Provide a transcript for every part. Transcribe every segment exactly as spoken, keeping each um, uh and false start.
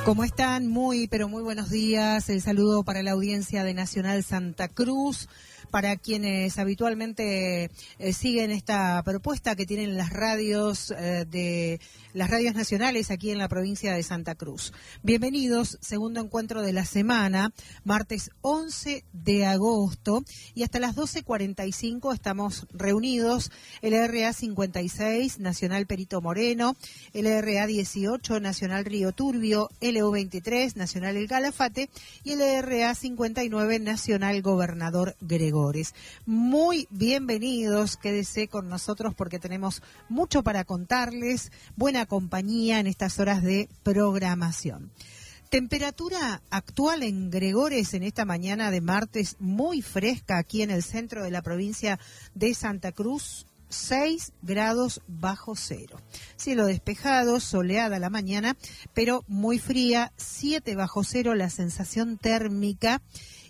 ¿Cómo están? Muy, pero muy buenos días. El saludo para la audiencia de Nacional Santa Cruz, para quienes habitualmente eh, siguen esta propuesta que tienen las radios eh, de las radios nacionales aquí en la provincia de Santa Cruz. Bienvenidos, segundo encuentro de la semana, martes once de agosto, y hasta las doce cuarenta y cinco estamos reunidos. L R A cincuenta y seis, Nacional Perito Moreno, L R A dieciocho, Nacional Río Turbio, L U veintitrés, Nacional El Calafate, y L R A cincuenta y nueve, Nacional Gobernador Gregores. Muy bienvenidos, quédese con nosotros porque tenemos mucho para contarles, buena compañía en estas horas de programación. Temperatura actual en Gregores en esta mañana de martes, muy fresca aquí en el centro de la provincia de Santa Cruz, seis grados bajo cero. Cielo despejado, soleada la mañana, pero muy fría, siete bajo cero la sensación térmica.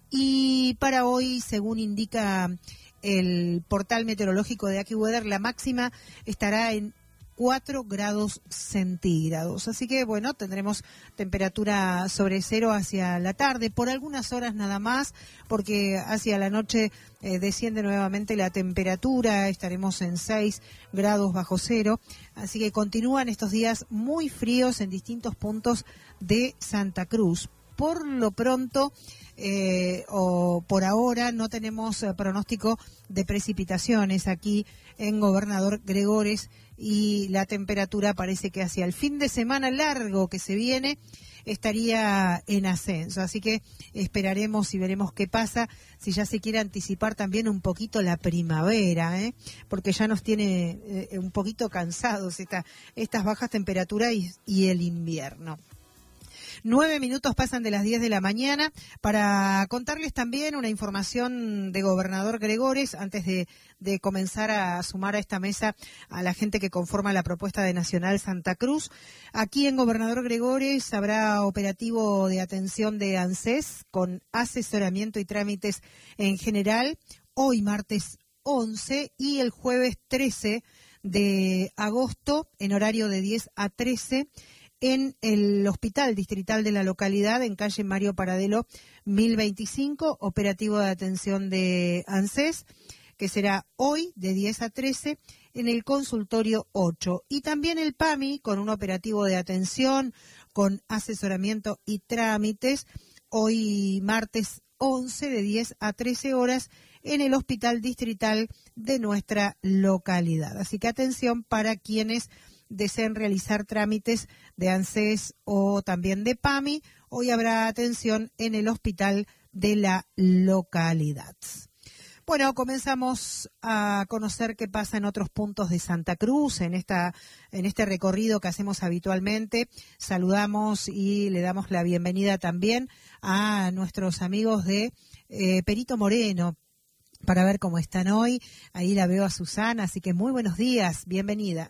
Y para hoy, según indica el portal meteorológico de AccuWeather, la máxima estará en cuatro grados centígrados. Así que, bueno, tendremos temperatura sobre cero hacia la tarde, por algunas horas nada más, porque hacia la noche eh, desciende nuevamente la temperatura, estaremos en seis grados bajo cero. Así que continúan estos días muy fríos en distintos puntos de Santa Cruz. Por lo pronto, eh, o por ahora, no tenemos eh, pronóstico de precipitaciones aquí en Gobernador Gregores, y la temperatura parece que hacia el fin de semana largo que se viene estaría en ascenso. Así que esperaremos y veremos qué pasa, si ya se quiere anticipar también un poquito la primavera, ¿eh? Porque ya nos tiene eh, un poquito cansados esta, estas bajas temperaturas y, y el invierno. Nueve minutos pasan de las diez de la mañana para contarles también una información de Gobernador Gregores antes de, de comenzar a sumar a esta mesa a la gente que conforma la propuesta de Nacional Santa Cruz. Aquí en Gobernador Gregores habrá operativo de atención de ANSES con asesoramiento y trámites en general, hoy martes once y el jueves trece de agosto en horario de diez a trece. En el Hospital Distrital de la localidad, en calle Mario Paradelo mil veinticinco, operativo de atención de ANSES, que será hoy de diez a trece, en el consultorio ocho. Y también el PAMI, con un operativo de atención, con asesoramiento y trámites, hoy martes once, de diez a trece horas, en el Hospital Distrital de nuestra localidad. Así que atención para quienes deseen realizar trámites de ANSES o también de PAMI. Hoy habrá atención en el hospital de la localidad. Bueno, comenzamos a conocer qué pasa en otros puntos de Santa Cruz, en esta, en este recorrido que hacemos habitualmente. Saludamos y le damos la bienvenida también a nuestros amigos de eh, Perito Moreno, para ver cómo están hoy. Ahí la veo a Susana, así que muy buenos días, bienvenida.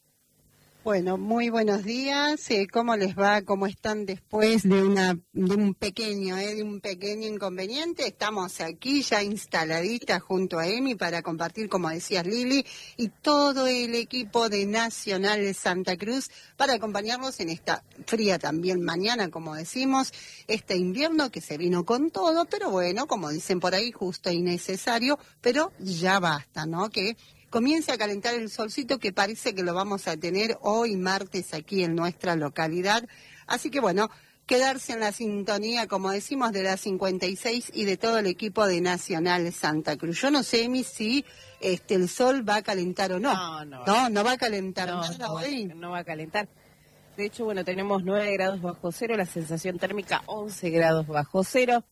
Bueno, muy buenos días. Eh, ¿Cómo les va? ¿Cómo están después de una de un pequeño, eh, de un pequeño inconveniente? Estamos aquí ya instaladitas junto a Emi para compartir, como decías Lili, y todo el equipo de Nacional de Santa Cruz para acompañarnos en esta fría también mañana, como decimos, este invierno que se vino con todo, pero bueno, como dicen por ahí, justo y necesario, pero ya basta, ¿no? Que comience a calentar el solcito, que parece que lo vamos a tener hoy martes aquí en nuestra localidad. Así que bueno, quedarse en la sintonía, como decimos, de la cincuenta y seis y de todo el equipo de Nacional Santa Cruz. Yo no sé, Emi, si este, el sol va a calentar o no. No, no. No, no va a calentar no, nada no, hoy. No va a calentar. De hecho, bueno, tenemos nueve grados bajo cero, la sensación térmica once grados bajo cero.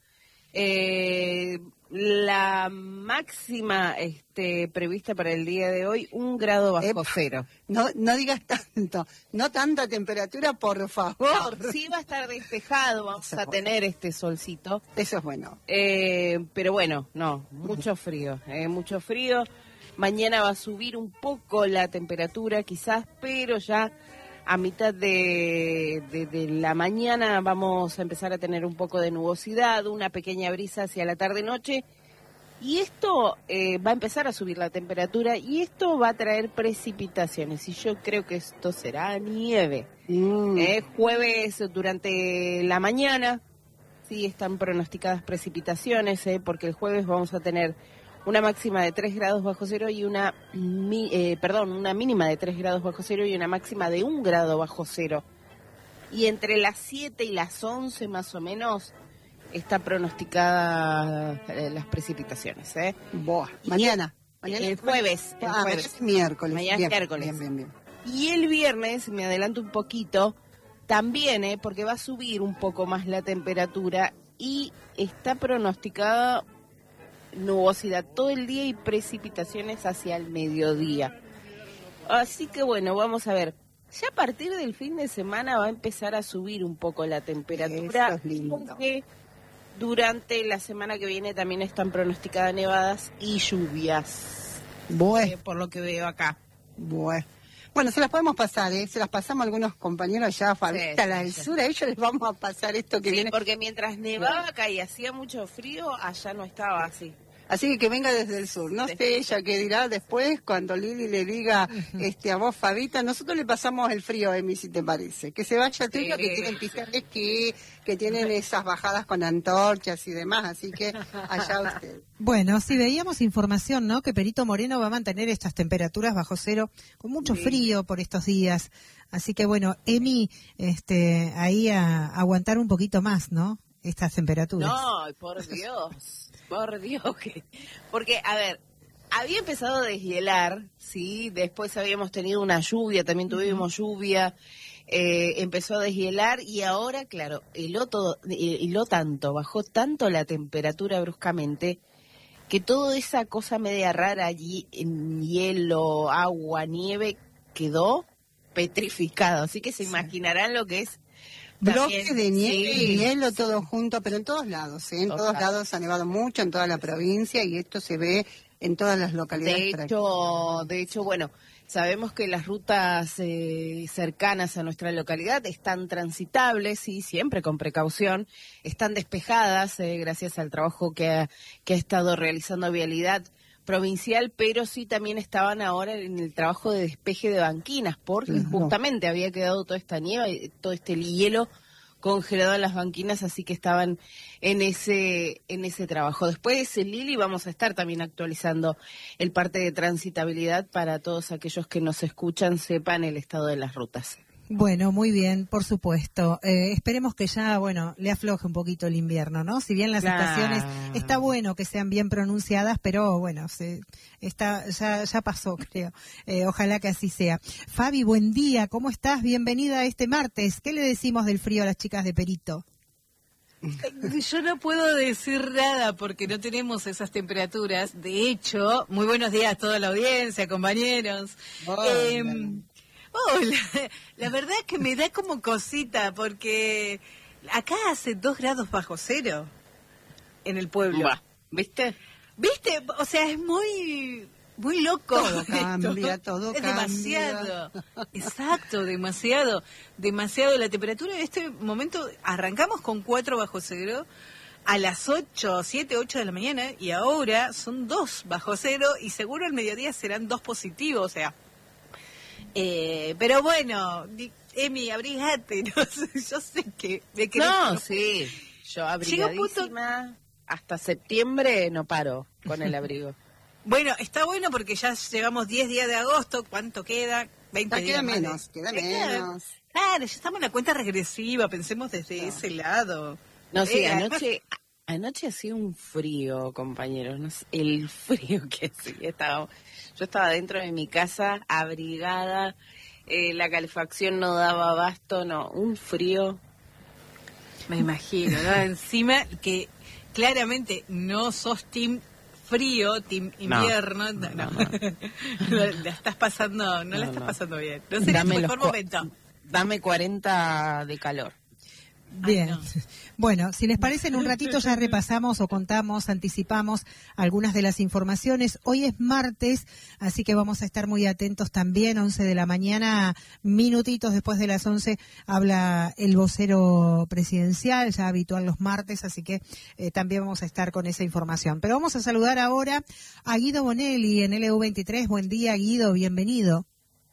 Eh, la máxima este, prevista para el día de hoy, un grado bajo Epa, cero. No, no digas tanto, no tanta temperatura, por favor. No, sí va a estar despejado, vamos Eso a es bueno. tener este solcito. Eso es bueno. Eh, pero bueno, no, mucho frío, eh, mucho frío. Mañana va a subir un poco la temperatura quizás, pero ya a mitad de, de, de la mañana vamos a empezar a tener un poco de nubosidad, una pequeña brisa hacia la tarde-noche Y esto eh, va a empezar a subir la temperatura y esto va a traer precipitaciones. Y yo creo que esto será nieve. Mm. Eh, jueves durante la mañana, sí, están pronosticadas precipitaciones, eh, porque el jueves vamos a tener una máxima de tres grados bajo cero y una, mi, eh, perdón, una mínima de tres grados bajo cero y una máxima de un grado bajo cero. Y entre las siete y las once más o menos está pronosticada eh, las precipitaciones, ¿eh? Boa. Mañana. Mañana el jueves. El ah, jueves. Es miércoles. Mañana bien, es miércoles. Bien, bien, bien. Y el viernes, me adelanto un poquito, también, ¿eh? Porque va a subir un poco más la temperatura y está pronosticada nubosidad todo el día y precipitaciones hacia el mediodía. Así que bueno, vamos a ver. Ya a partir del fin de semana va a empezar a subir un poco la temperatura. Eso es lindo. Porque durante la semana que viene también están pronosticadas nevadas y lluvias. Bueno. Eh, por lo que veo acá. Bueno. Bueno, se las podemos pasar, ¿eh? Se las pasamos a algunos compañeros allá, Fabita, sí, la del sí. sur, a ellos les vamos a pasar esto que Sí, viene. porque mientras nevaba acá y hacía mucho frío, allá no estaba así. Así que que venga desde el sur. No Sí. sé ella qué dirá después cuando Lili le diga este a vos, Fabita. Nosotros le pasamos el frío a Emi, si te parece. Que se vaya tú, Sí. que tienen pistas de esquí, que tienen esas bajadas con antorchas y demás. Así que allá usted. Bueno, sí, veíamos información, ¿no? Que Perito Moreno va a mantener estas temperaturas bajo cero con mucho Sí. frío por estos días. Así que bueno, Emi, este, ahí a, a aguantar un poquito más, ¿no? Estas temperaturas. No, por Dios, por Dios. Que... Porque, a ver, había empezado a deshielar, ¿sí? Después habíamos tenido una lluvia, también tuvimos uh-huh. lluvia. Eh, empezó a deshielar y ahora, claro, heló, todo, heló tanto, bajó tanto la temperatura bruscamente que toda esa cosa media rara allí, en hielo, agua, nieve, quedó petrificado. Así que se imaginarán lo que es. Bloques de nieve sí. y hielo, todo junto, pero en todos lados, ¿eh? En Total. todos lados ha nevado mucho, en toda la provincia, y esto se ve en todas las localidades. De hecho, de hecho, bueno, sabemos que las rutas eh, cercanas a nuestra localidad están transitables, y siempre con precaución, están despejadas eh, gracias al trabajo que ha, que ha estado realizando Vialidad Provincial, pero sí también estaban ahora en el trabajo de despeje de banquinas, porque uh-huh. justamente había quedado toda esta nieve, todo este hielo congelado en las banquinas, así que estaban en ese en ese trabajo. Después, Lili, vamos a estar también actualizando el parte de transitabilidad para todos aquellos que nos escuchan, sepan el estado de las rutas. Bueno, muy bien, por supuesto. Eh, esperemos que ya, bueno, le afloje un poquito el invierno, ¿no? Si bien las claro. estaciones, está bueno que sean bien pronunciadas, pero bueno, se, está ya ya pasó, creo. Eh, ojalá que así sea. Fabi, buen día, ¿cómo estás? Bienvenida a este martes. ¿Qué le decimos del frío a las chicas de Perito? Yo no puedo decir nada porque no tenemos esas temperaturas. De hecho, muy buenos días a toda la audiencia, compañeros. Oh, eh, Oh, la, la verdad es que me da como cosita, porque acá hace dos grados bajo cero en el pueblo. Bah, ¿viste? ¿Viste? O sea, es muy muy loco. Todo cambia, todo es cambia. demasiado. Exacto, demasiado. Demasiado. La temperatura en este momento, arrancamos con cuatro bajo cero a las ocho, siete, ocho de la mañana, y ahora son dos bajo cero, y seguro al mediodía serán dos positivos, o sea... Eh, pero bueno, Emi, abrigate, no sé, yo sé que me querés. No, sí, yo abrigadísima, punto... hasta septiembre no paro con el abrigo. Bueno, está bueno porque ya llevamos diez días de agosto, ¿cuánto queda? veinte ya queda días menos, más. queda menos. Claro, ya estamos en la cuenta regresiva, pensemos desde no. ese lado. No, sí, eh, anoche... Anoche hacía un frío, compañeros, no sé, el frío que hacía. Estaba, yo estaba dentro de mi casa, abrigada, eh, la calefacción no daba abasto, no, un frío. Me imagino, ¿no? Encima que claramente no sos team frío, team invierno, no, no, no. no. la estás pasando, no, no la estás no. pasando bien. No será el mejor momento. Dame cuarenta de calor. Bien. Ay, no. Bueno, si les parece, en un ratito ya repasamos o contamos, anticipamos algunas de las informaciones. Hoy es martes, así que vamos a estar muy atentos también. once de la mañana, minutitos después de las once, habla el vocero presidencial, ya habitual los martes, así que eh, también vamos a estar con esa información. Pero vamos a saludar ahora a Guido Bonelli en L U veintitrés. Buen día, Guido, bienvenido.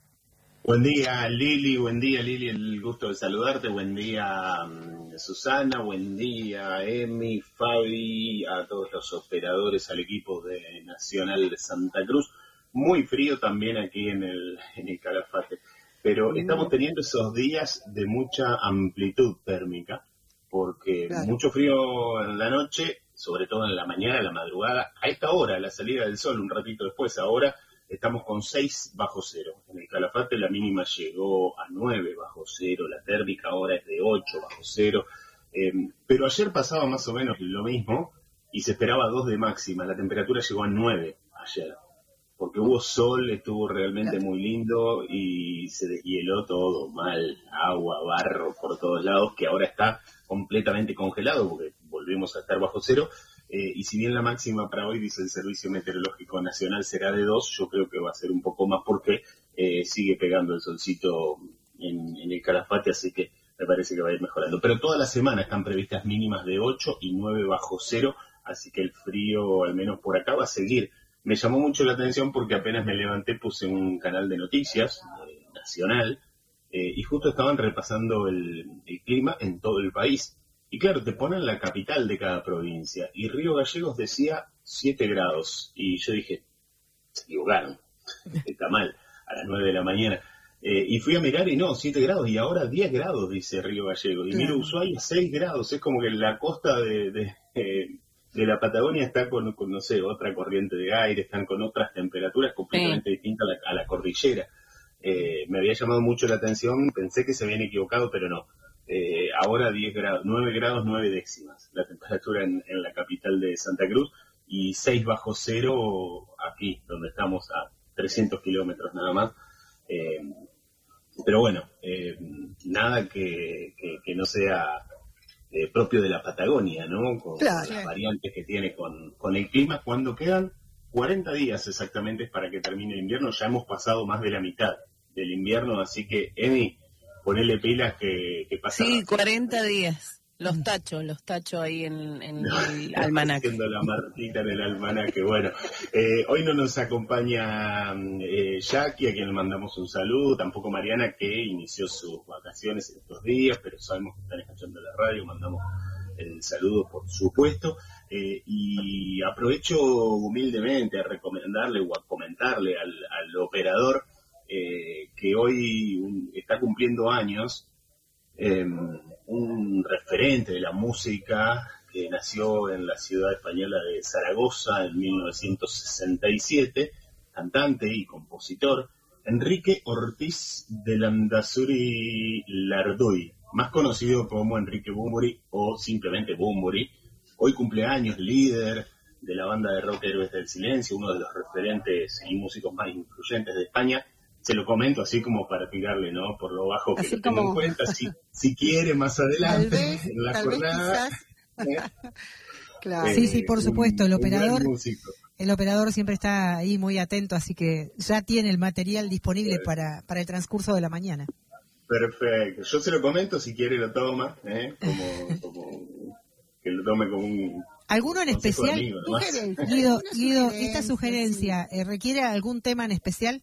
Buen día, Lili, buen día, Lili, el gusto de saludarte, buen día, um, Susana, buen día, Emi, Fabi, a todos los operadores, al equipo de Nacional de Santa Cruz. Muy frío también aquí en el, en el Calafate, pero estamos teniendo esos días de mucha amplitud térmica, porque Claro. mucho frío en la noche, sobre todo en la mañana, en la madrugada, a esta hora, a la salida del sol, un ratito después, ahora estamos con seis bajo cero. En el Calafate la mínima llegó a nueve bajo cero, la térmica ahora es de ocho bajo cero. Eh, pero ayer pasaba más o menos lo mismo y se esperaba dos de máxima. La temperatura llegó a nueve ayer, porque hubo sol, estuvo realmente muy lindo y se deshieló todo mal, agua, barro por todos lados, que ahora está completamente congelado porque volvimos a estar bajo cero. Eh, y si bien la máxima para hoy, dice el Servicio Meteorológico Nacional, será de dos, yo creo que va a ser un poco más porque eh, sigue pegando el solcito en, en el Calafate, así que me parece que va a ir mejorando. Pero toda la semana están previstas mínimas de ocho y nueve bajo cero, así que el frío, al menos por acá, va a seguir. Me llamó mucho la atención porque apenas me levanté puse un canal de noticias eh, nacional eh, y justo estaban repasando el, el clima en todo el país. Y claro, te ponen la capital de cada provincia. Y Río Gallegos decía siete grados. Y yo dije, se equivocaron. Está mal, a las nueve de la mañana. Eh, y fui a mirar y no, siete grados. Y ahora diez grados, dice Río Gallegos. Y miro Ushuaia, seis grados. Es como que la costa de, de, eh, de la Patagonia está con, con, no sé, otra corriente de aire. Están con otras temperaturas completamente sí. distintas a la, a la cordillera. Eh, me había llamado mucho la atención. Pensé que se habían equivocado, pero no. Eh, ahora diez grados, nueve grados, nueve décimas la temperatura en, en la capital de Santa Cruz y seis bajo cero aquí, donde estamos a trescientos kilómetros nada más. Eh, pero bueno, eh, nada que, que, que no sea eh, propio de la Patagonia, ¿no? Con Claro. las variantes que tiene con, con el clima. Cuando quedan cuarenta días exactamente para que termine el invierno, ya hemos pasado más de la mitad del invierno, así que, Emi, ponele pilas que, que pasa. Sí, cuarenta días. Los tacho, los tacho ahí en, en no, el almanaque. Haciendo la martita en el almanaque. Bueno, eh, hoy no nos acompaña eh, Jackie, a quien le mandamos un saludo, tampoco Mariana, que inició sus vacaciones en estos días, pero sabemos que están escuchando la radio, mandamos el saludo por supuesto. Eh, y aprovecho humildemente a recomendarle o a comentarle al, al operador eh, que hoy un, está cumpliendo años, eh, un referente de la música que nació en la ciudad española de Zaragoza en mil novecientos sesenta y siete, cantante y compositor, Enrique Ortiz de Landazuri Lardoy, más conocido como Enrique Bunbury o simplemente Bunbury. Hoy cumpleaños, líder de la banda de rock Héroes del Silencio, uno de los referentes y músicos más influyentes de España. Se lo comento así como para tirarle, ¿no? Por lo bajo que así lo tengo como... en cuenta, si, si quiere más adelante tal vez, en la tal jornada. vez quizás. Claro. Sí, sí, por supuesto, el operador, un músico. el operador siempre está ahí muy atento, así que ya tiene el material disponible sí. para, para el transcurso de la mañana. Perfecto, yo se lo comento, si quiere lo toma, ¿eh? como, como que lo tome como un... ¿Alguno en especial? Amigo, Guido, Guido, ¿esta sugerencia sí. eh, requiere algún tema en especial?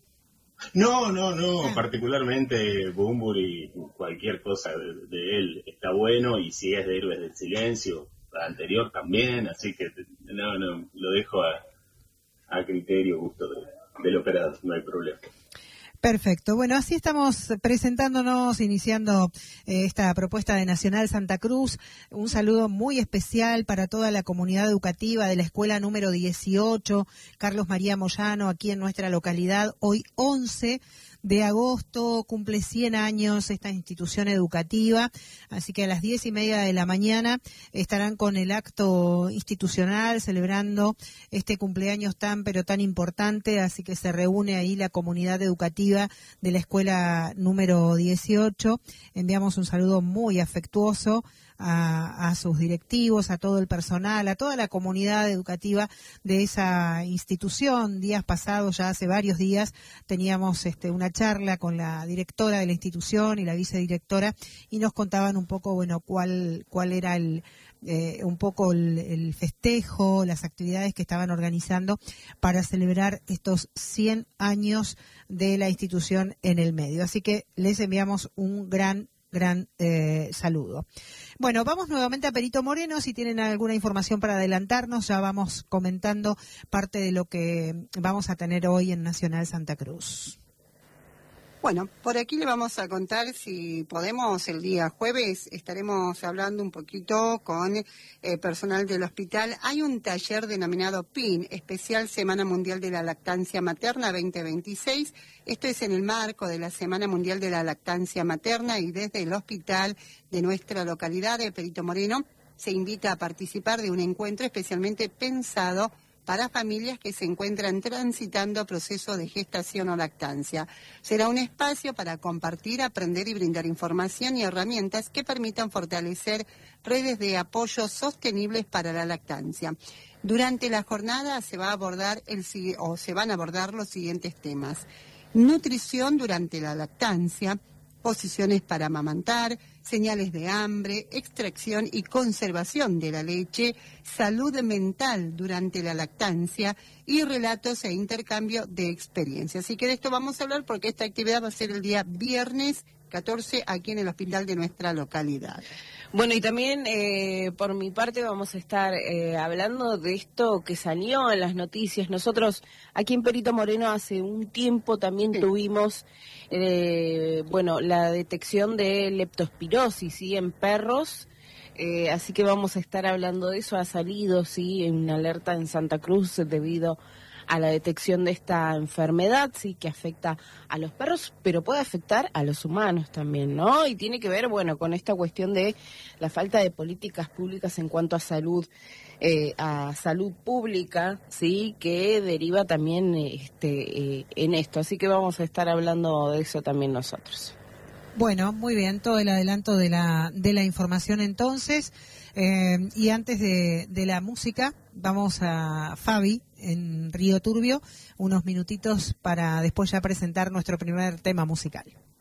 No, no, no, ah. particularmente Bunbury, cualquier cosa de, de él está bueno, y si es de Héroes del Silencio, anterior también, así que no, no, lo dejo a, a criterio, gusto de, del operador, no hay problema. Perfecto. Bueno, así estamos presentándonos, iniciando eh, esta propuesta de Nacional Santa Cruz. Un saludo muy especial para toda la comunidad educativa de la escuela número dieciocho, Carlos María Moyano, aquí en nuestra localidad. Hoy once de agosto, cumple cien años esta institución educativa, así que a las diez y media de la mañana estarán con el acto institucional celebrando este cumpleaños tan pero tan importante, así que se reúne ahí la comunidad educativa de la escuela número dieciocho. Enviamos un saludo muy afectuoso A, a sus directivos, a todo el personal, a toda la comunidad educativa de esa institución. Días pasados, ya hace varios días, teníamos este, una charla con la directora de la institución y la vicedirectora y nos contaban un poco, bueno, cuál cuál era el eh, un poco el, el festejo, las actividades que estaban organizando para celebrar estos cien años de la institución en el medio. Así que les enviamos un gran gran eh, saludo. Bueno, vamos nuevamente a Perito Moreno. Si tienen alguna información para adelantarnos, ya vamos comentando parte de lo que vamos a tener hoy en Nacional Santa Cruz. Bueno, por aquí le vamos a contar, si podemos, el día jueves estaremos hablando un poquito con eh, personal del hospital. Hay un taller denominado P I N, Especial Semana Mundial de la Lactancia Materna veinte veintiséis. Esto es en el marco de la Semana Mundial de la Lactancia Materna y desde el hospital de nuestra localidad de Perito Moreno se invita a participar de un encuentro especialmente pensado para familias que se encuentran transitando proceso de gestación o lactancia. Será un espacio para compartir, aprender y brindar información y herramientas que permitan fortalecer redes de apoyo sostenibles para la lactancia. Durante la jornada se va a abordar el o se van a abordar los siguientes temas: nutrición durante la lactancia, posiciones para amamantar, señales de hambre, extracción y conservación de la leche, salud mental durante la lactancia y relatos e intercambio de experiencias. Así que de esto vamos a hablar porque esta actividad va a ser el día viernes catorce aquí en el hospital de nuestra localidad. Bueno, y también eh, por mi parte vamos a estar eh, hablando de esto que salió en las noticias. Nosotros aquí en Perito Moreno hace un tiempo también sí. tuvimos, eh, bueno, la detección de leptospirosis, ¿sí?, en perros. Eh, así que vamos a estar hablando de eso. Ha salido, sí, una alerta en Santa Cruz debido a la detección de esta enfermedad, sí, que afecta a los perros, pero puede afectar a los humanos también, ¿no? Y tiene que ver, bueno, con esta cuestión de la falta de políticas públicas en cuanto a salud, eh, a salud pública, sí, que deriva también este, eh, en esto. Así que vamos a estar hablando de eso también nosotros. Bueno, muy bien, todo el adelanto de la de la información entonces. Eh, y antes de, de la música, vamos a Fabi en Río Turbio, unos minutitos para después ya presentar nuestro primer tema musical.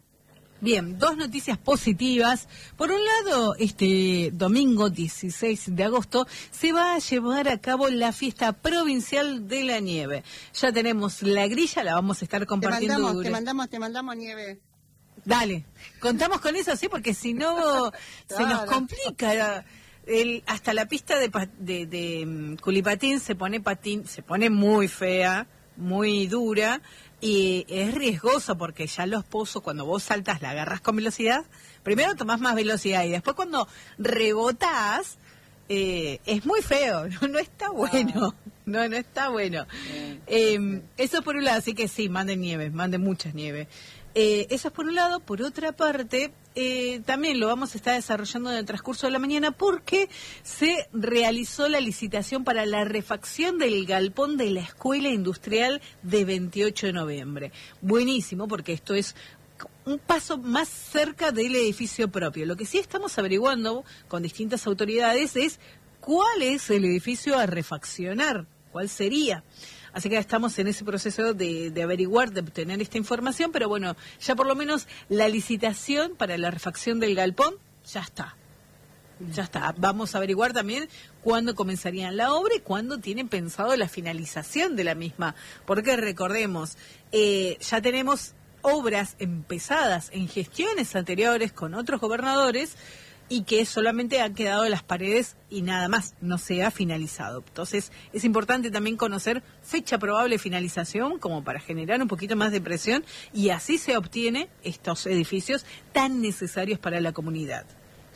Bien, dos noticias positivas. Por un lado, este domingo dieciséis de agosto se va a llevar a cabo la fiesta provincial de la nieve. Ya tenemos la grilla, la vamos a estar compartiendo. Te mandamos, dure... te mandamos, te mandamos nieve. Dale, contamos con eso, sí, porque si no se nos complica. El, hasta la pista de, de, de um, culipatín se pone patín, se pone muy fea, muy dura y es riesgoso porque ya los pozos, cuando vos saltas, la agarras con velocidad, primero tomás más velocidad y después cuando rebotás, eh, es muy feo, no, no está bueno, no, no está bueno. Eh, eso por un lado, así que sí, manden nieve, manden muchas nieves. Eh, eso es por un lado. Por otra parte, eh, también lo vamos a estar desarrollando en el transcurso de la mañana porque se realizó la licitación para la refacción del galpón de la Escuela Industrial de veintiocho de noviembre. Buenísimo, porque esto es un paso más cerca del edificio propio. Lo que sí estamos averiguando con distintas autoridades es cuál es el edificio a refaccionar, cuál sería. Así que estamos en ese proceso de, de averiguar, de obtener esta información, pero bueno, ya por lo menos la licitación para la refacción del galpón ya está. Ya está. Vamos a averiguar también cuándo comenzarían la obra y cuándo tienen pensado la finalización de la misma. Porque recordemos, eh, ya tenemos obras empezadas en gestiones anteriores con otros gobernadores y que solamente han quedado las paredes y nada más, no se ha finalizado. Entonces, es importante también conocer fecha probable de finalización como para generar un poquito más de presión y así se obtiene estos edificios tan necesarios para la comunidad.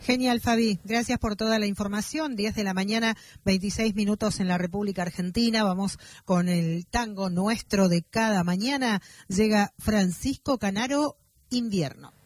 Genial, Fabi. Gracias por toda la información. diez de la mañana, veintiséis minutos en la República Argentina. Vamos con el tango nuestro de cada mañana. Llega Francisco Canaro, Invierno.